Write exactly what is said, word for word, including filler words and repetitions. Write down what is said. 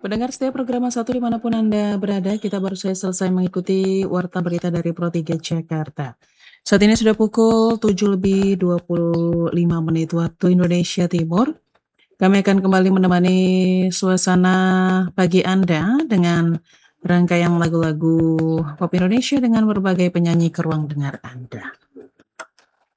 Pendengar setia program satu dimanapun Anda berada, kita baru saja selesai mengikuti Warta Berita dari Pro tiga Jakarta. Saat ini sudah pukul tujuh lebih dua puluh lima menit waktu Indonesia Timur. Kami akan kembali menemani suasana pagi Anda dengan rangkaian lagu-lagu pop Indonesia dengan berbagai penyanyi ke ruang dengar Anda.